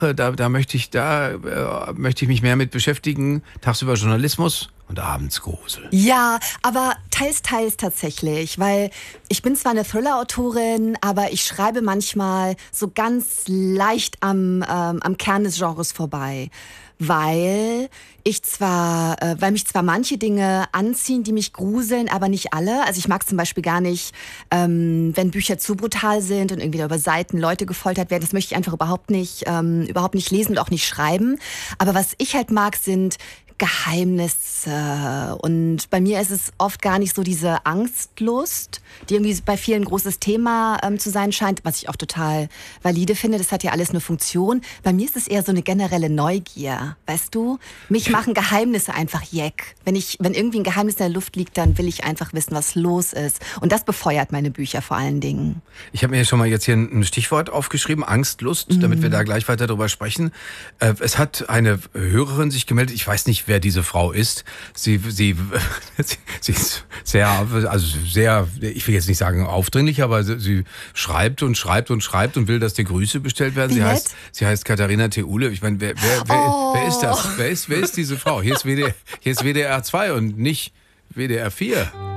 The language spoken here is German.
möchte ich mich mehr mit beschäftigen. Tagsüber Journalismus und abends Grusel. Ja, aber teils, teils tatsächlich, weil ich bin zwar eine Thriller-Autorin, aber ich schreibe manchmal so ganz leicht am Kern des Genres vorbei. Weil mich zwar manche Dinge anziehen, die mich gruseln, aber nicht alle. Also ich mag zum Beispiel gar nicht, wenn Bücher zu brutal sind und irgendwie da über Seiten Leute gefoltert werden. Das möchte ich einfach überhaupt nicht lesen und auch nicht schreiben. Aber was ich halt mag, sind Geheimnisse. Und bei mir ist es oft gar nicht so diese Angstlust, die irgendwie bei vielen ein großes Thema zu sein scheint, was ich auch total valide finde. Das hat ja alles eine Funktion. Bei mir ist es eher so eine generelle Neugier. Weißt du? Mich machen Geheimnisse einfach jeck. Wenn irgendwie ein Geheimnis in der Luft liegt, dann will ich einfach wissen, was los ist. Und das befeuert meine Bücher vor allen Dingen. Ich habe mir schon mal jetzt hier ein Stichwort aufgeschrieben, Angstlust, damit wir da gleich weiter drüber sprechen. Es hat eine Hörerin sich gemeldet, ich weiß nicht, wer diese Frau ist. Sie ist sehr, ich will jetzt nicht sagen aufdringlich, aber sie schreibt und schreibt und schreibt und will, dass die Grüße bestellt werden. Sie heißt Katharina Theule. Ich meine, wer ist das? Wer ist diese Frau? Hier ist WDR 2 und nicht WDR 4.